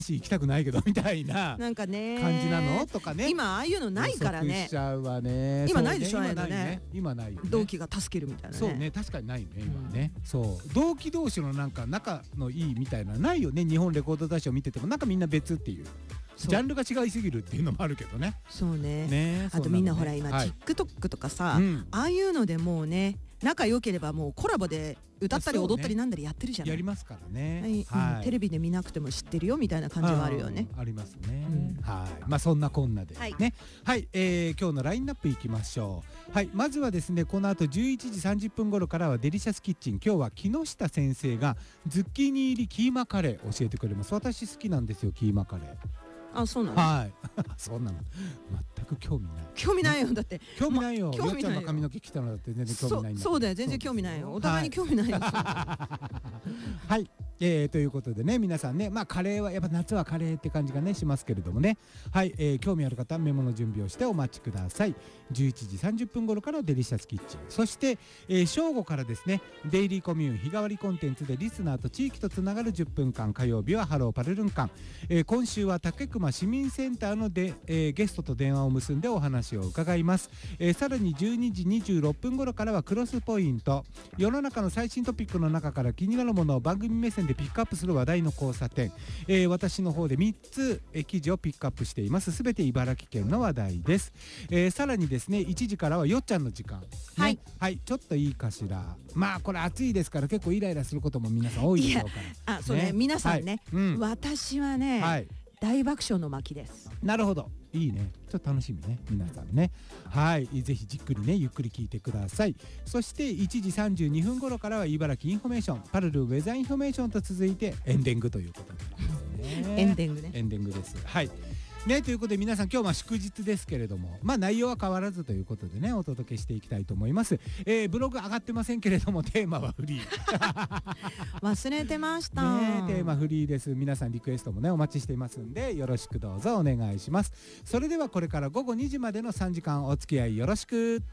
行きたくないけどみたいななんかね感じなのとかね。 今ああいうのないからね。 しちゃうわね。 今ないでしょ、 今ないね。今ないよね。 同期が助けるみたいなね。 そうね、確かにないよね今ね。そう同期同士のなんか仲のいいみたいなないよね。日本レコード大賞見ててもなんかみんな別っていうジャンルが違いすぎるっていうのもあるけどね。 そうね。あとみんなほら今 TikTok とかさ、ああいうのでもうね仲良ければもうコラボで歌ったり踊ったりなんだりやってるじゃない。 やりますからね。 テレビで見なくても知ってるよみたいな感じはあるよね。 ありますね。はい。まあそんなこんなでね。はい。今日のラインナップいきましょう。はい。まずはですねこの後11時30分頃からはデリシャスキッチン。今日は木下先生がズッキーニ入りキーマカレー教えてくれます。私好きなんですよキーマカレー。 あ、そうなの。 はい。そうなの。全く興味ない。 興味ないよ。だって興味ないよ。よっちゃんの髪の毛切ったのだって全然興味ないんだ。 そうだよ。全然興味ないよ。お互いに興味ないよ。 はい。ということでね皆さんねまあカレーはやっぱ夏はカレーって感じがねしますけれどもね。はい。興味ある方メモの準備をしてお待ちください。11時30分頃からデリシャスキッチン。そして正午からですねデイリーコミューン日替わりコンテンツでリスナーと地域とつながる10分間。火曜日はハローパルルン間。今週は竹熊市民センターのゲストと電話を結んでお話を伺います。さらに12時26分頃からはクロスポイント。世の中の最新トピックの中から気になるものを番組目線でピックアップする話題の交差点。私の方で3つ記事をピックアップしています。すべて茨城県の話題です。さらにですね1時からはよっちゃんの時間、ね、はい、ちょっといいかしら。まあこれ暑いですから結構イライラすることも皆さん多いでしょうから。 あ、そうね、皆さんね、私はね、大爆笑の巻です。 なるほど、いいね。ちょっと楽しみね皆さんね。はい、ぜひじっくりねゆっくり聞いてください。そして1時32分頃からは茨城インフォメーションパルルウェザーインフォメーションと続いてエンディングということですね。 エンディングね。 エンディングです。はいね、ということで皆さん今日は祝日ですけれどもまあ内容は変わらずということでねお届けしていきたいと思います。ブログ上がってませんけれどもテーマはフリー忘れてましたね。テーマフリーです。皆さんリクエストもねお待ちしていますんでよろしくどうぞお願いします。それではこれから午後2時までの3時間お付き合いよろしく。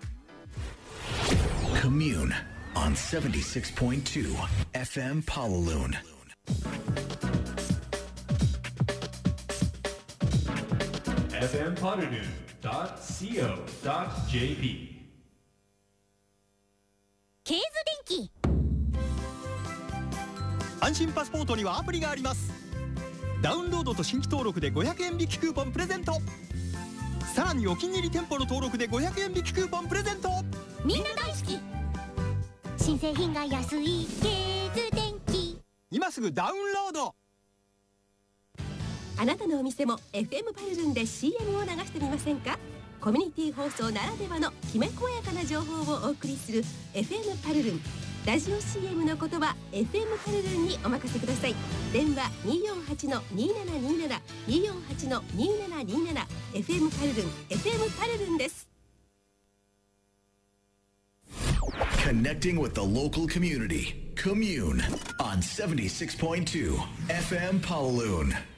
Commune on 76.2 FM Pawaloon fmpawaloon.co.jp ケーズ電機。 安心パスポートにはアプリがあります。ダウンロードと新規登録で500円引きクーポンプレゼント。さらにお気に入り店舗の登録で500円引きクーポンプレゼント。 みんな大好き。新製品が安いケーズ電機。 今すぐダウンロード。 あなたのお店も FM パルルンで CM を流してみませんか。コミュニティ放送ならではのきめ細やかな情報をお送りする FM パルルン。ラジオ CM の言葉 FM パルルンにお任せください。電話 248-2727 248-2727 FM パルルン FM パルルンです。 Connecting with the local community. Commune on 76.2 FM Pawaloon